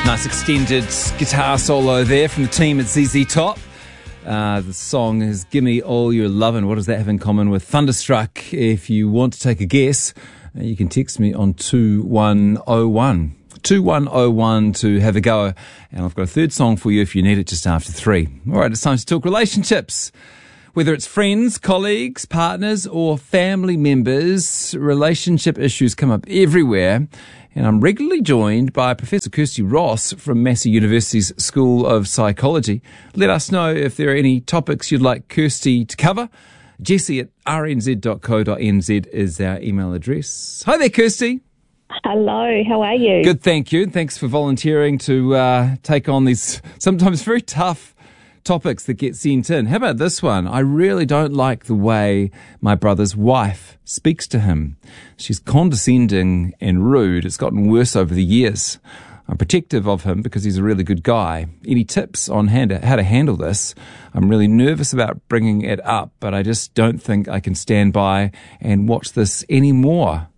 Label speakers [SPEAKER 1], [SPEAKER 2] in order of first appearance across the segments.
[SPEAKER 1] Nice extended guitar solo there from the team at ZZ Top. The song is Gimme All Your Lovin'. What does that have in common with Thunderstruck? If you want to take a guess, you can text me on 2101. 2101 to have a go. And I've got a third song for you if you need it just after 3. All right, it's time to talk relationships. Whether it's friends, colleagues, partners, or family members, relationship issues come up everywhere. And I'm regularly joined by Professor Kirsty Ross from Massey University's School of Psychology. Let us know if there are any topics you'd like Kirsty to cover. Jessie at rnz.co.nz is our email address. Hi there, Kirsty.
[SPEAKER 2] Hello, how are you?
[SPEAKER 1] Good, thank you. Thanks for volunteering to take on these sometimes very tough topics that get sent in. How about this one? I really don't like the way my brother's wife speaks to him. She's condescending and rude. It's gotten worse over the years. I'm protective of him because he's a really good guy. Any tips on how to handle this? I'm really nervous about bringing it up, but I just don't think I can stand by and watch this anymore.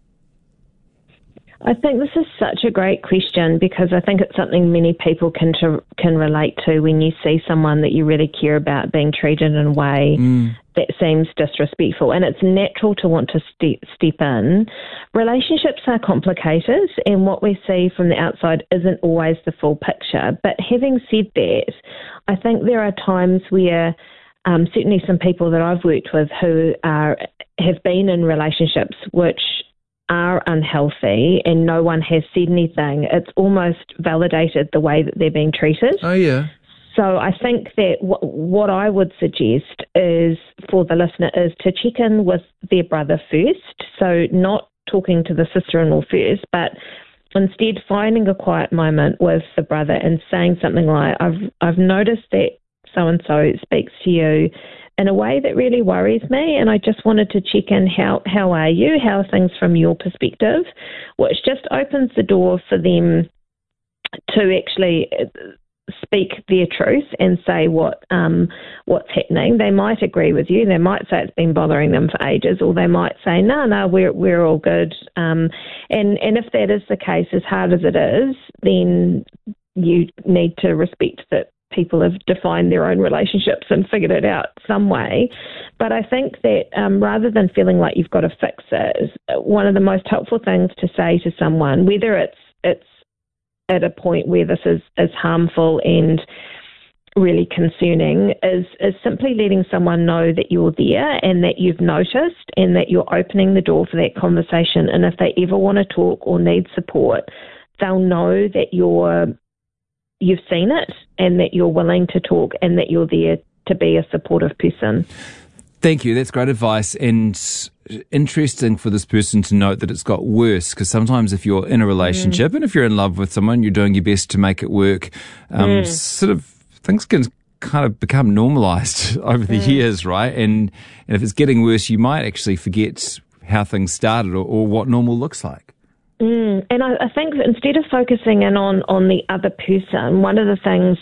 [SPEAKER 2] I think this is such a great question because I think it's something many people can relate to when you see someone that you really care about being treated in a way that seems disrespectful. And it's natural to want to step in. Relationships are complicated, and what we see from the outside isn't always the full picture. But having said that, I think there are times where certainly some people that I've worked with who have been in relationships which are unhealthy and no one has said anything, it's almost validated the way that they're being treated.
[SPEAKER 1] Oh, yeah.
[SPEAKER 2] So I think that what I would suggest is for the listener is to check in with their brother first. So not talking to the sister-in-law first, but instead finding a quiet moment with the brother and saying something like, I've noticed that so-and-so speaks to you in a way that really worries me, and I just wanted to check in, how are you? How are things from your perspective? Which just opens the door for them to actually speak their truth and say what's happening. They might agree with you. They might say it's been bothering them for ages, or they might say, no, we're all good. And if that is the case, as hard as it is, then you need to respect that people have defined their own relationships and figured it out some way. But I think that rather than feeling like you've got to fix it, one of the most helpful things to say to someone, whether it's at a point where this is harmful and really concerning, is simply letting someone know that you're there and that you've noticed and that you're opening the door for that conversation. And if they ever want to talk or need support, they'll know that you've seen it and that you're willing to talk and that you're there to be a supportive person.
[SPEAKER 1] Thank you. That's great advice, and interesting for this person to note that it's got worse, because sometimes if you're in a relationship and if you're in love with someone, you're doing your best to make it work. Sort of things can kind of become normalized over the years, right? And if it's getting worse, you might actually forget how things started or what normal looks like.
[SPEAKER 2] And I think instead of focusing in on the other person, one of the things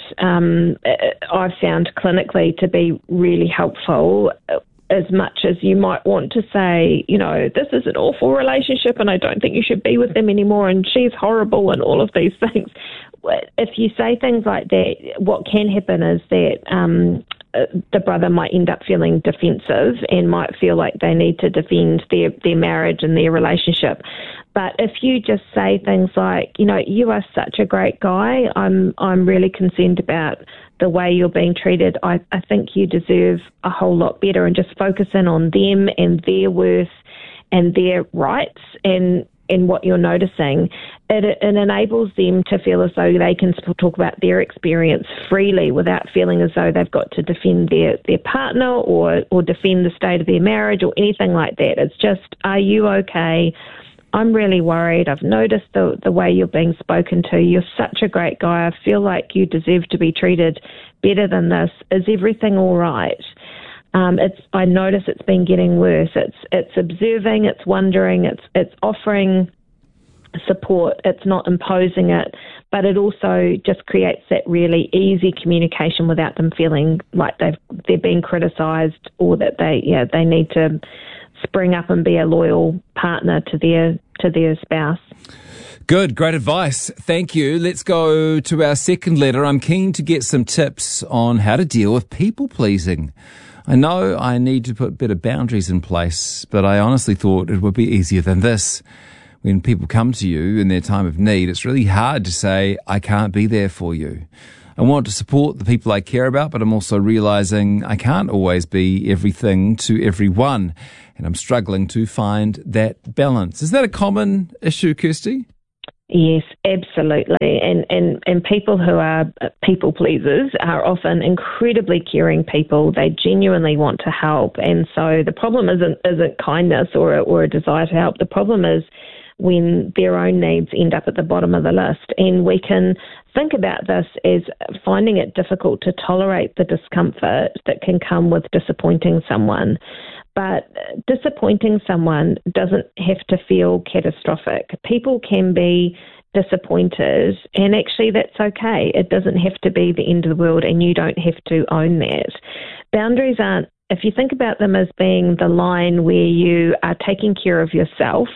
[SPEAKER 2] that I've found clinically to be really helpful, as much as you might want to say, this is an awful relationship and I don't think you should be with them anymore and she's horrible and all of these things, if you say things like that, what can happen is that the brother might end up feeling defensive and might feel like they need to defend their marriage and their relationship. But if you just say things like, you are such a great guy, I'm really concerned about the way you're being treated. I think you deserve a whole lot better, and just focus in on them and their worth and their rights and what you're noticing. It enables them to feel as though they can talk about their experience freely without feeling as though they've got to defend their partner or defend the state of their marriage or anything like that. It's just, are you okay? I'm really worried. I've noticed the way you're being spoken to. You're such a great guy. I feel like you deserve to be treated better than this. Is everything all right? I notice it's been getting worse. It's observing, it's wondering, it's offering support. It's not imposing it, but it also just creates that really easy communication without them feeling like they're being criticised or that they need to spring up and be a loyal partner to their spouse.
[SPEAKER 1] Good, great advice. Thank you. Let's go to our second letter. I'm keen to get some tips on how to deal with people-pleasing. I know I need to put better boundaries in place, but I honestly thought it would be easier than this. When people come to you in their time of need, it's really hard to say, I can't be there for you. I want to support the people I care about, but I'm also realizing I can't always be everything to everyone, and I'm struggling to find that balance. Is that a common issue, Kirsty?
[SPEAKER 2] Yes, absolutely. And people who are people pleasers are often incredibly caring people. They genuinely want to help. And so the problem isn't kindness or a desire to help. The problem is when their own needs end up at the bottom of the list. And we can think about this as finding it difficult to tolerate the discomfort that can come with disappointing someone. But disappointing someone doesn't have to feel catastrophic. People can be disappointed, and actually that's okay. It doesn't have to be the end of the world, and you don't have to own that. Boundaries aren't, if you think about them as being the line where you are taking care of yourself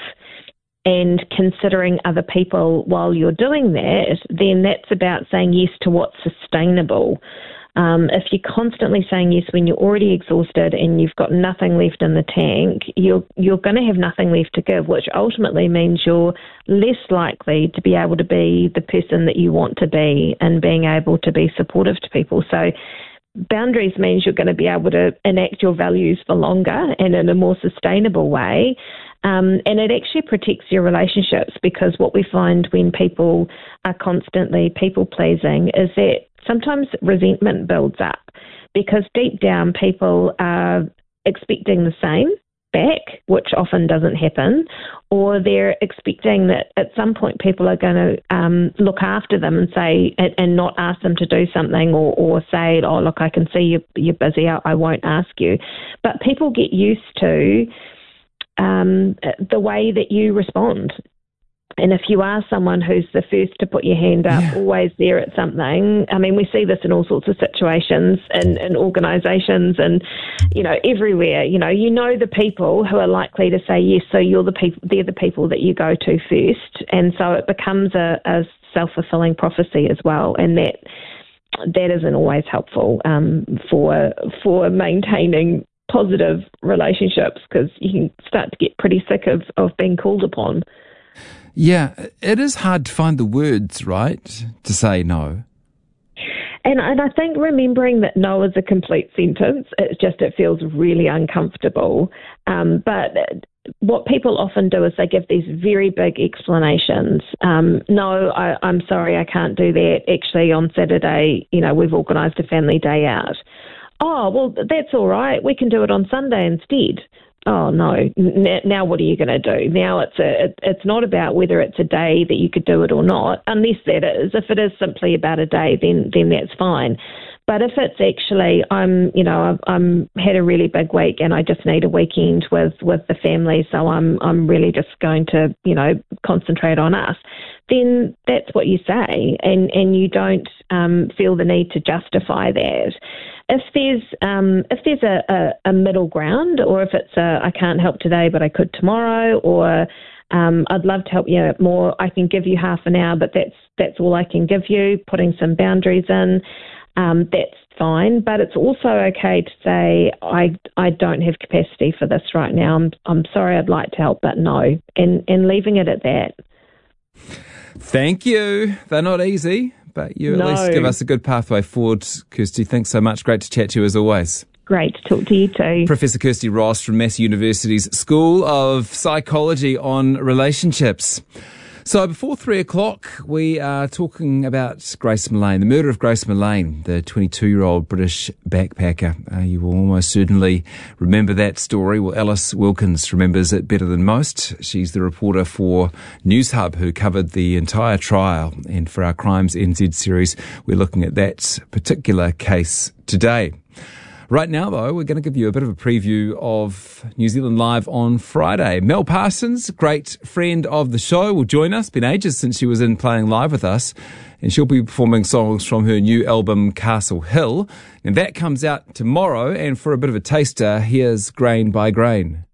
[SPEAKER 2] and considering other people while you're doing that, then that's about saying yes to what's sustainable. If you're constantly saying yes when you're already exhausted and you've got nothing left in the tank, you're going to have nothing left to give, which ultimately means you're less likely to be able to be the person that you want to be and being able to be supportive to people. So boundaries means you're going to be able to enact your values for longer and in a more sustainable way. And it actually protects your relationships, because what we find when people are constantly people-pleasing is that sometimes resentment builds up, because deep down people are expecting the same back, which often doesn't happen, or they're expecting that at some point people are going to look after them and say, and not ask them to do something, or say, oh, look, I can see you're busy, I won't ask you. But people get used to the way that you respond. And if you are someone who's the first to put your hand up, always there at something, I mean, we see this in all sorts of situations in organisations and, everywhere. You know the people who are likely to say yes, so they're the people that you go to first. And so it becomes a self-fulfilling prophecy as well. And that isn't always helpful for maintaining positive relationships, because you can start to get pretty sick of being called upon.
[SPEAKER 1] Yeah, it is hard to find the words, right, to say no.
[SPEAKER 2] And I think remembering that no is a complete sentence, it feels really uncomfortable. But what people often do is they give these very big explanations. No, I'm sorry, I can't do that. Actually, on Saturday, we've organised a family day out. Oh, well, that's all right. We can do it on Sunday instead. Oh, no. Now what are you going to do? Now it's not about whether it's a day that you could do it or not, unless that is. If it is simply about a day, then that's fine. But if it's actually, I'm had a really big week and I just need a weekend with the family, so I'm really just going to, concentrate on us, then that's what you say, and you don't feel the need to justify that. If there's a middle ground, or if it's I can't help today but I could tomorrow, or I'd love to help you more, I can give you half an hour, but that's all I can give you, putting some boundaries in, that's fine. But it's also okay to say, I don't have capacity for this right now. I'm sorry, I'd like to help, but no, and leaving it at that.
[SPEAKER 1] Thank you. They're not easy, but you at least give us a good pathway forward, Kirsty. Thanks so much. Great to chat to you as always.
[SPEAKER 2] Great to talk to you too.
[SPEAKER 1] Professor Kirsty Ross from Massey University's School of Psychology on Relationships. So before 3 o'clock, we are talking about Grace Millane, the murder of Grace Millane, the 22-year-old British backpacker. You will almost certainly remember that story. Well, Alice Wilkins remembers it better than most. She's the reporter for Newshub who covered the entire trial. And for our Crimes NZ series, we're looking at that particular case today. Right now, though, we're going to give you a bit of a preview of New Zealand Live on Friday. Mel Parsons, great friend of the show, will join us. Been ages since she was in playing live with us. And she'll be performing songs from her new album, Castle Hill. And that comes out tomorrow. And for a bit of a taster, here's Grain by Grain.